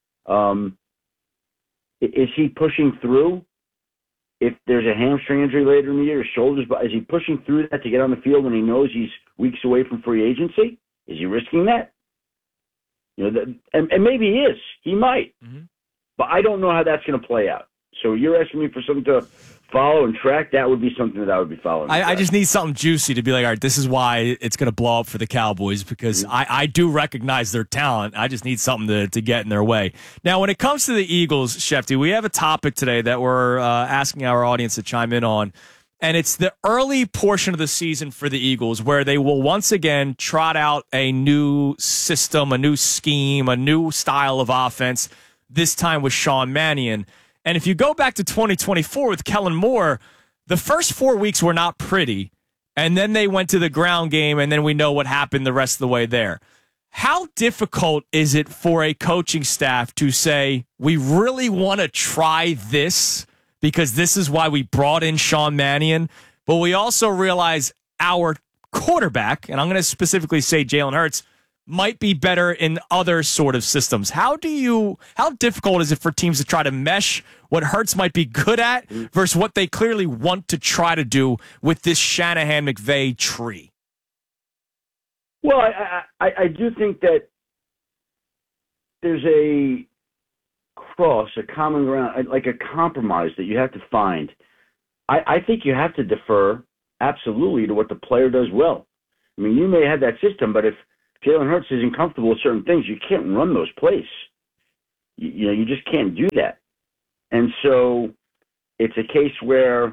Is he pushing through? If there's a hamstring injury later in the year, shoulders, is he pushing through that to get on the field when he knows he's weeks away from free agency? Is he risking that? You know, and maybe he is. He might. But I don't know how that's going to play out. So you're asking me for something to follow and track? That would be something that I would be following. I just need something juicy to be like, all right, this is why it's going to blow up for the Cowboys, because I do recognize their talent. I just need something to get in their way. Now, when it comes to the Eagles, Shefty, we have a topic today that we're asking our audience to chime in on, and it's the early portion of the season for the Eagles where they will once again trot out a new system, a new scheme, a new style of offense, this time with Sean Mannion. And if you go back to 2024 with Kellen Moore, the first 4 weeks were not pretty. And then they went to the ground game, and then we know what happened the rest of the way there. How difficult is it for a coaching staff to say, we really want to try this because this is why we brought in Sean Mannion, but we also realize our quarterback, and I'm going to specifically say Jalen Hurts, might be better in other sort of systems. How difficult is it for teams to try to mesh what Hurts might be good at versus what they clearly want to try to do with this Shanahan-McVay tree? Well, I do think that there's a common ground, like a compromise that you have to find. I think you have to defer absolutely to what the player does well. I mean, you may have that system, but if Jalen Hurts isn't comfortable with certain things, you can't run those plays. You just can't do that. And so it's a case where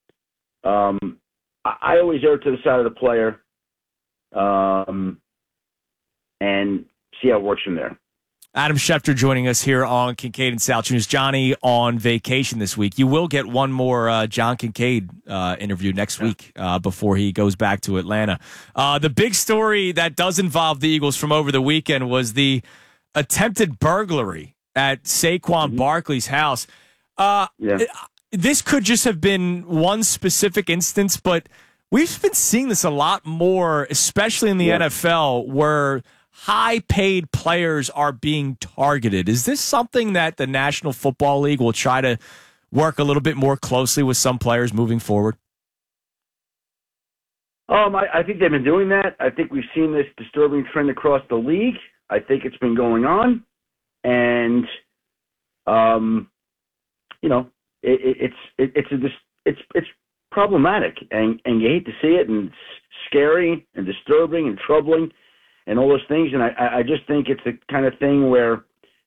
I always err to the side of the player and see how it works from there. Adam Schefter joining us here on Kincaid and Sal Tunes. Johnny on vacation this week. You will get one more John Kincaid interview next week before he goes back to Atlanta. The big story that does involve the Eagles from over the weekend was the attempted burglary at Saquon Barkley's house. This could just have been one specific instance, but we've been seeing this a lot more, especially in the NFL, where high-paid players are being targeted. Is this something that the National Football League will try to work a little bit more closely with some players moving forward? I think they've been doing that. I think we've seen this disturbing trend across the league. I think it's been going on, and it's problematic, and you hate to see it, and it's scary and disturbing and troubling and all those things. And I just think it's the kind of thing where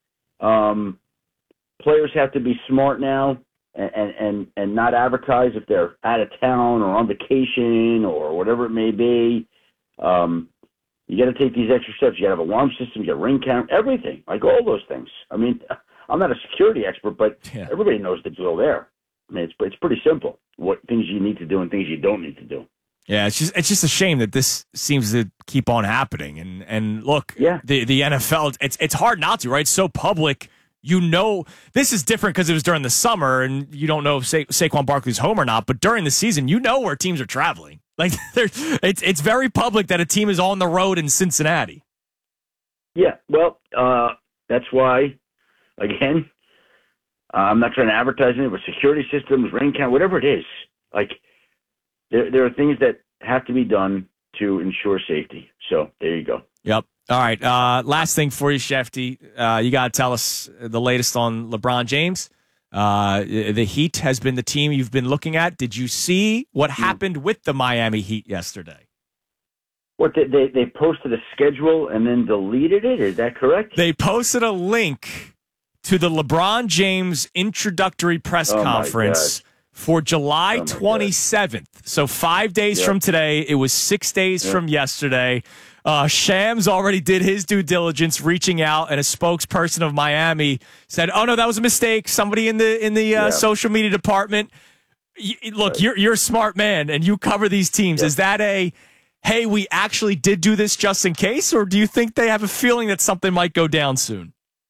players have to be smart now and not advertise if they're out of town or on vacation or whatever it may be. You got to take these extra steps. You got to have alarm system, you got ring count, everything, like all those things. I mean, I'm not a security expert, but everybody knows the drill there. I mean, it's pretty simple. What things you need to do and things you don't need to do. Yeah, it's just a shame that this seems to keep on happening. And look, the NFL, it's hard not to, right? It's so public. You know, this is different because it was during the summer, and you don't know if Saquon Barkley's home or not. But during the season, you know where teams are traveling. Like, it's very public that a team is on the road in Cincinnati. Yeah, well, that's why, again, I'm not trying to advertise it, but security systems, ring count, whatever it is, like, there are things that have to be done to ensure safety. So there you go. Yep. All right. Last thing for you, Shefty. You got to tell us the latest on LeBron James. The Heat has been the team you've been looking at. Did you see what happened with the Miami Heat yesterday? What, they posted a schedule and then deleted it? Is that correct? They posted a link to the LeBron James introductory press conference for July 27th. So 5 days from today. It was 6 days from yesterday. Shams already did his due diligence, reaching out, and a spokesperson of Miami said, "Oh no, that was a mistake. Somebody in the social media department." Look, you're a smart man, and you cover these teams. Is that a, hey, we actually did do this just in case, or do you think they have a feeling that something might go down soon?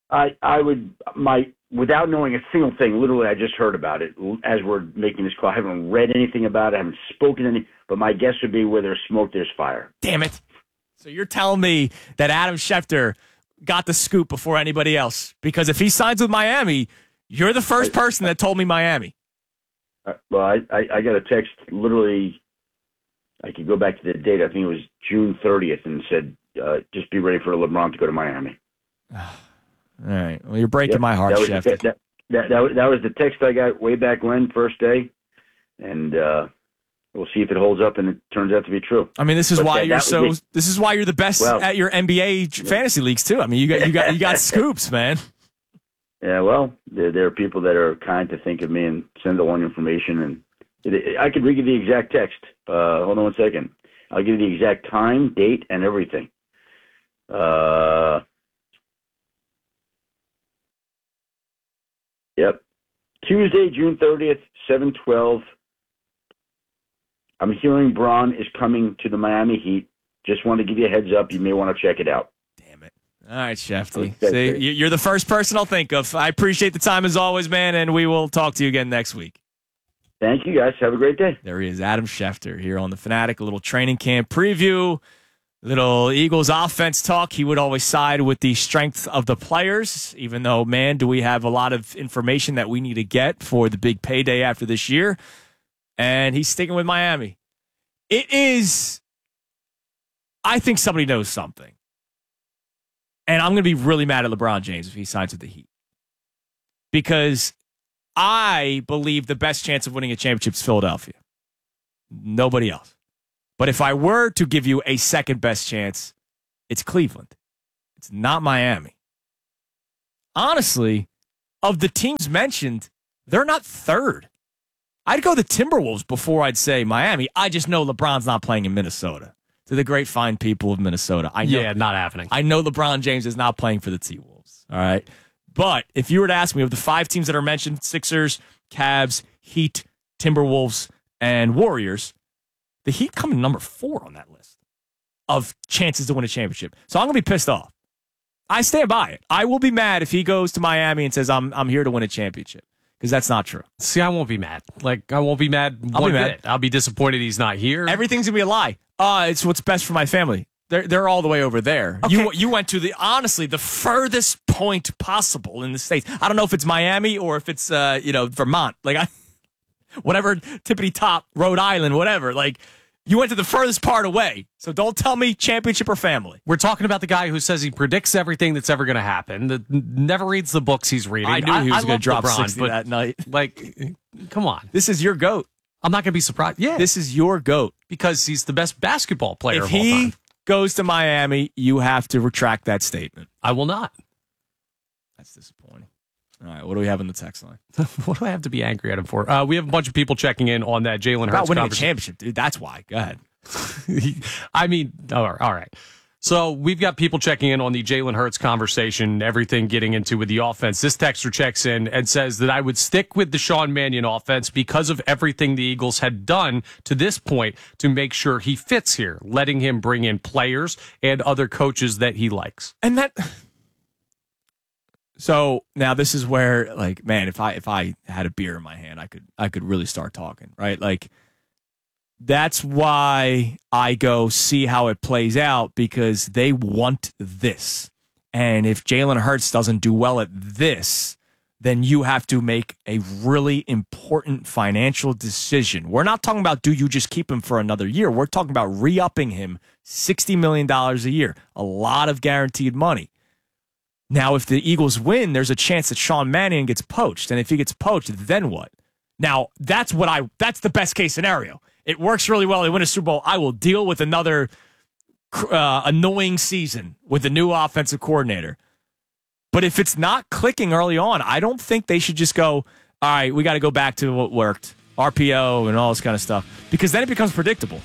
Without knowing a single thing, literally I just heard about it as we're making this call. I haven't read anything about it. I haven't spoken any, but my guess would be where there's smoke, there's fire. Damn it. So you're telling me that Adam Schefter got the scoop before anybody else? Because if he signs with Miami, you're the first person that told me Miami. Well, I got a text literally, I could go back to the date, I think it was June 30th, and said, just be ready for LeBron to go to Miami. All right. Well, you're breaking my heart, Chef. That was the text I got way back when, first day, and we'll see if it holds up and it turns out to be true. I mean, this is why you're the best at your NBA fantasy leagues too. I mean, you got scoops, man. Yeah, well, there are people that are kind to think of me and send along information, and I could read you the exact text. Hold on 1 second. I'll give you the exact time, date, and everything. Yep. Tuesday, June 30th, 7:12. I'm hearing Braun is coming to the Miami Heat. Just want to give you a heads up. You may want to check it out. Damn it. All right, Shefty. See, you're the first person I'll think of. I appreciate the time as always, man, and we will talk to you again next week. Thank you, guys. Have a great day. There he is, Adam Schefter, here on The Fanatic. A little training camp preview. Little Eagles offense talk. He would always side with the strength of the players, even though, man, do we have a lot of information that we need to get for the big payday after this year. And he's sticking with Miami. It is, I think somebody knows something. And I'm going to be really mad at LeBron James if he signs with the Heat. Because I believe the best chance of winning a championship is Philadelphia. Nobody else. But if I were to give you a second best chance, it's Cleveland. It's not Miami. Honestly, of the teams mentioned, they're not third. I'd go the Timberwolves before I'd say Miami. I just know LeBron's not playing in Minnesota. To the great fine people of Minnesota. I know, not happening. I know LeBron James is not playing for the T-Wolves. All right? But if you were to ask me of the 5 teams that are mentioned, Sixers, Cavs, Heat, Timberwolves, and Warriors, the Heat come in number 4 on that list of chances to win a championship. So I'm going to be pissed off. I stand by it. I will be mad if he goes to Miami and says, I'm here to win a championship. Because that's not true. See, I won't be mad. I won't be mad one bit. I'll be disappointed he's not here. Everything's going to be a lie. It's what's best for my family. They're all the way over there. Okay. You went to the furthest point possible in the States. I don't know if it's Miami or if it's Vermont. Whatever, tippity top, Rhode Island, whatever. You went to the furthest part away. So don't tell me championship or family. We're talking about the guy who says he predicts everything that's ever going to happen, that never reads the books he's reading. I knew he was going to drop LeBron, 60 that night. Come on. This is your GOAT. I'm not going to be surprised. Yeah. This is your GOAT. Because he's the best basketball player of all time. If he goes to Miami, you have to retract that statement. I will not. That's disappointing. All right, what do we have in the text line? What do I have to be angry at him for? We have a bunch of people checking in on that Jalen Hurts about winning a championship, dude. That's why. Go ahead. All right. So we've got people checking in on the Jalen Hurts conversation, everything getting into with the offense. This texter checks in and says that I would stick with the Sean Mannion offense because of everything the Eagles had done to this point to make sure he fits here, letting him bring in players and other coaches that he likes. And that... So now this is where, man, if I had a beer in my hand, I could really start talking, right? That's why I go see how it plays out, because they want this. And if Jalen Hurts doesn't do well at this, then you have to make a really important financial decision. We're not talking about do you just keep him for another year. We're talking about re-upping him $60 million a year, a lot of guaranteed money. Now, if the Eagles win, there's a chance that Sean Mannion gets poached. And if he gets poached, then what? Now, that's the best case scenario. It works really well. They win a Super Bowl. I will deal with another annoying season with a new offensive coordinator. But if it's not clicking early on, I don't think they should just go, all right, we got to go back to what worked, RPO and all this kind of stuff, because then it becomes predictable.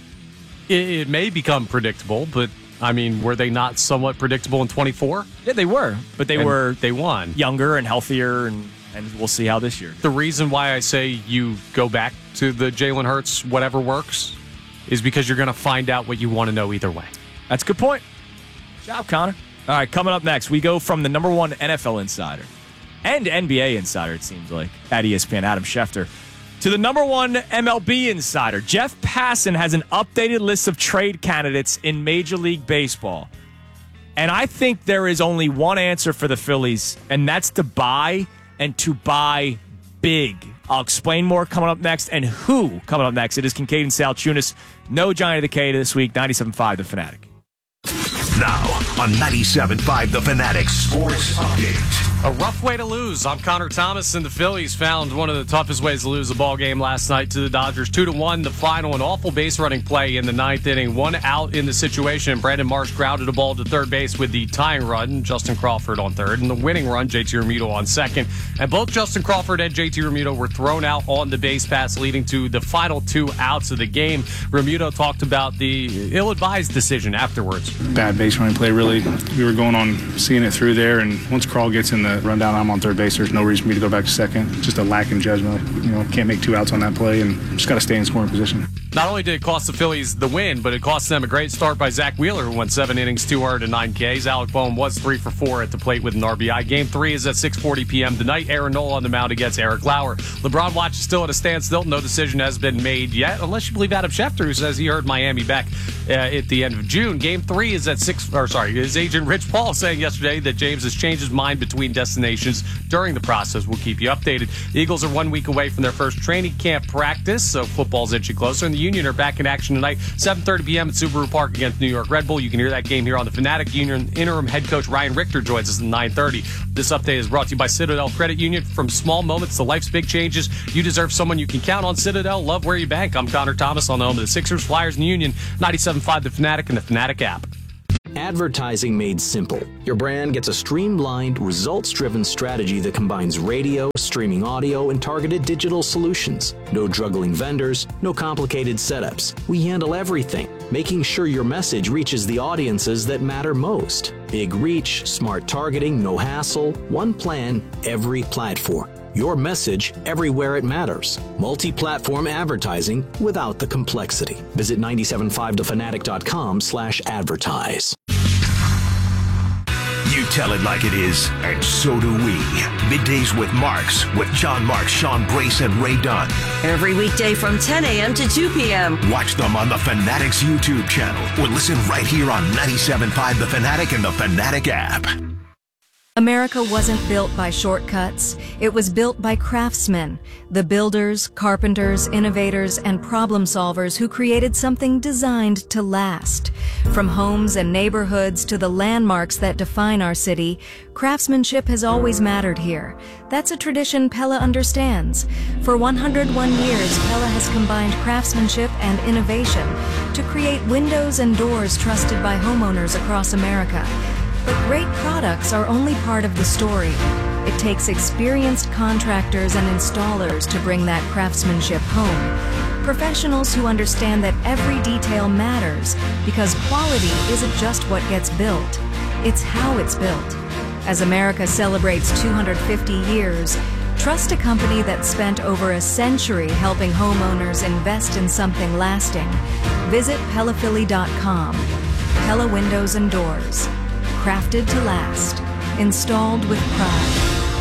It may become predictable, but... were they not somewhat predictable in 24? Yeah, they were. But they won. Younger and healthier, and we'll see how this year. The reason why I say you go back to the Jalen Hurts, whatever works, is because you're going to find out what you want to know either way. That's a good point. Good job, Connor. All right, coming up next, we go from the number 1 NFL insider and NBA insider, it seems like, at ESPN, Adam Schefter, to the number 1 MLB insider. Jeff Passan has an updated list of trade candidates in Major League Baseball. And I think there is only one answer for the Phillies, and that's to buy, and to buy big. I'll explain more coming up next, and who coming up next. It is Kincaid and Sal Tunis. No Johnny the K this week, 97.5 The Fanatic. Now on 97.5 The Fanatic Sports Update. A rough way to lose. I'm Connor Thomas, and the Phillies found one of the toughest ways to lose a ball game last night to the Dodgers. 2-1, the final. An awful base running play in the 9th inning. 1 out in the situation. Brandon Marsh grounded a ball to third base with the tying run. Justin Crawford on third. And the winning run, JT Realmuto on second. And both Justin Crawford and JT Realmuto were thrown out on the base pass, leading to the final 2 outs of the game. Realmuto talked about the ill-advised decision afterwards. Bad base running play, really. We were going on seeing it through there, and once Crawl gets in the rundown, I'm on third base. There's no reason for me to go back to second. Just a lack in judgment. Can't make 2 outs on that play, and just got to stay in scoring position. Not only did it cost the Phillies the win, but it cost them a great start by Zach Wheeler, who went 7 innings, 2 earned, and 9 Ks. Alec Boehm was 3 for 4 at the plate with an RBI. Game 3 is at 6:40 p.m. tonight. Aaron Nola on the mound against Eric Lauer. LeBron watch is still at a standstill. No decision has been made yet, unless you believe Adam Schefter, who says he heard Miami back at the end of June. Game 3 is at his agent Rich Paul saying yesterday that James has changed his mind between destinations during the process. We'll keep you updated. The Eagles are 1 week away from their first training camp practice, so football's inching closer. And the Union are back in action tonight, 7:30 p.m. at Subaru Park against New York Red Bull. You can hear that game here on the Fanatic. Union interim head coach Ryan Richter joins us at 9:30. This update is brought to you by Citadel Credit Union. From small moments to life's big changes, you deserve someone you can count on. Citadel, love where you bank. I'm Connor Thomas on the home of the Sixers, Flyers, and Union. 97.5 The Fanatic and the Fanatic app. Advertising made simple. Your brand gets a streamlined, results-driven strategy that combines radio, streaming audio, and targeted digital solutions. No juggling vendors, no complicated setups. We handle everything, making sure your message reaches the audiences that matter most. Big reach, smart targeting, no hassle, one plan, every platform. Your message everywhere it matters. Multi-platform advertising without the complexity. Visit 975thefanatic.com/advertise. You tell it like it is, and so do we. Middays with Marks, with John Marks, Sean Brace, and Ray Dunn. Every weekday from 10 a.m. to 2 p.m. Watch them on the Fanatics YouTube channel or listen right here on 97.5 The Fanatic and the Fanatic app. America wasn't built by shortcuts. It was built by craftsmen, the builders, carpenters, innovators, and problem solvers who created something designed to last. From homes and neighborhoods to the landmarks that define our city, craftsmanship has always mattered here. That's a tradition Pella understands. For 101 years, Pella has combined craftsmanship and innovation to create windows and doors trusted by homeowners across America. But great products are only part of the story. It takes experienced contractors and installers to bring that craftsmanship home. Professionals who understand that every detail matters because quality isn't just what gets built, it's how it's built. As America celebrates 250 years, trust a company that spent over a century helping homeowners invest in something lasting. Visit PellaPhilly.com. Pella Windows and Doors. Crafted to last. Installed with pride.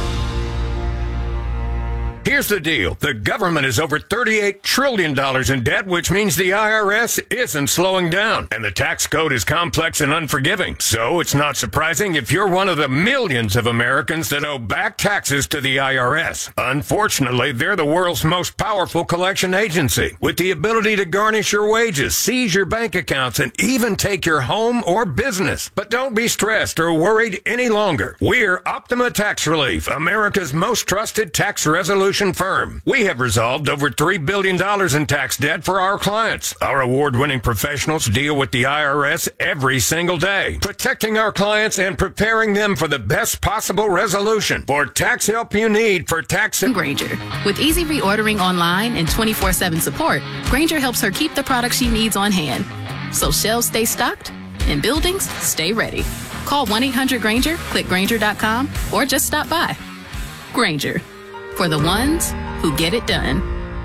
Here's the deal. The government is over $38 trillion in debt, which means the IRS isn't slowing down. And the tax code is complex and unforgiving. So it's not surprising if you're one of the millions of Americans that owe back taxes to the IRS. Unfortunately, they're the world's most powerful collection agency, with the ability to garnish your wages, seize your bank accounts, and even take your home or business. But don't be stressed or worried any longer. We're Optima Tax Relief, America's most trusted tax resolution firm. We have resolved over $3 billion in tax debt for our clients. Our award-winning professionals deal with the IRS every single day, protecting our clients and preparing them for the best possible resolution. For tax help you need for tax... Grainger. With easy reordering online and 24/7 support, Grainger helps her keep the products she needs on hand. So shelves stay stocked and buildings stay ready. Call 1-800-GRAINGER, click Grainger.com, or just stop by. Grainger. For the ones who get it done.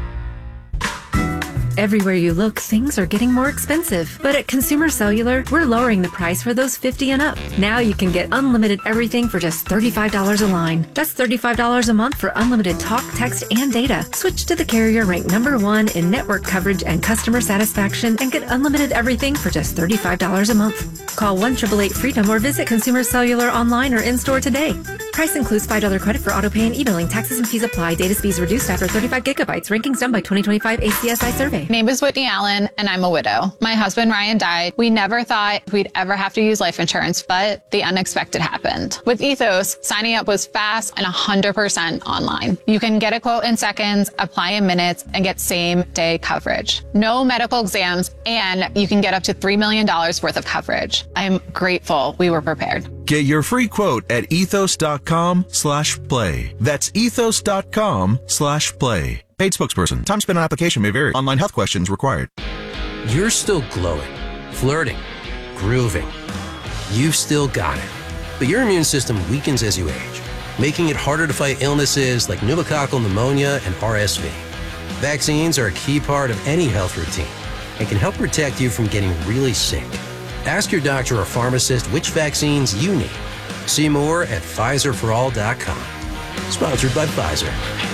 Everywhere you look, things are getting more expensive. But at Consumer Cellular, we're lowering the price for those 50 and up. Now you can get unlimited everything for just $35 a line. That's $35 a month for unlimited talk, text, and data. Switch to the carrier ranked #1 in network coverage and customer satisfaction and get unlimited everything for just $35 a month. Call 1-888-FREEDOM or visit Consumer Cellular online or in-store today. Price includes $5 credit for autopay and e-billing. Taxes and fees apply. Data speeds reduced after 35 gigabytes. Rankings done by 2025 ACSI survey. My name is Whitney Allen, and I'm a widow. My husband, Ryan, died. We never thought we'd ever have to use life insurance, but the unexpected happened. With Ethos, signing up was fast and 100% online. You can get a quote in seconds, apply in minutes, and get same-day coverage. No medical exams, and you can get up to $3 million worth of coverage. I'm grateful we were prepared. Get your free quote at ethos.com/play. That's ethos.com/play. Paid spokesperson. Time spent on application may vary. Online health questions required. You're still glowing, flirting, grooving. You've still got it. But your immune system weakens as you age, making it harder to fight illnesses like pneumococcal pneumonia and RSV. Vaccines are a key part of any health routine and can help protect you from getting really sick. Ask your doctor or pharmacist which vaccines you need. See more at PfizerForAll.com. Sponsored by Pfizer.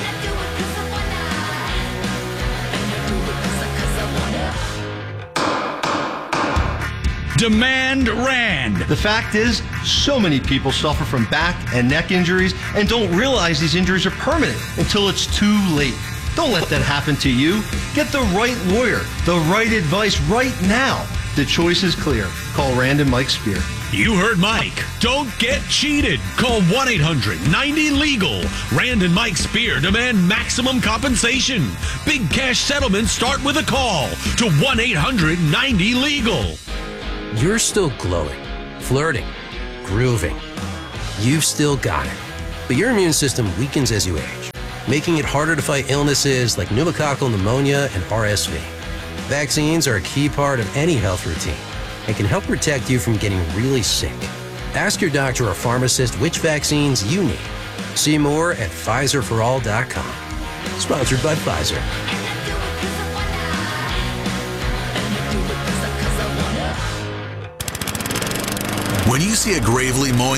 Demand Rand. The fact is, so many people suffer from back and neck injuries and don't realize these injuries are permanent until it's too late. Don't let that happen to you. Get the right lawyer, the right advice right now. The choice is clear. Call Rand and Mike Spear. You heard Mike. Don't get cheated. Call 1-800-90-LEGAL. Rand and Mike Spear demand maximum compensation. Big cash settlements start with a call to 1-800-90-LEGAL. You're still glowing, flirting, grooving. You've still got it. But your immune system weakens as you age, making it harder to fight illnesses like pneumococcal pneumonia and RSV. Vaccines are a key part of any health routine and can help protect you from getting really sick. Ask your doctor or pharmacist which vaccines you need. See more at PfizerForAll.com. Sponsored by Pfizer. When you see a Gravely mowing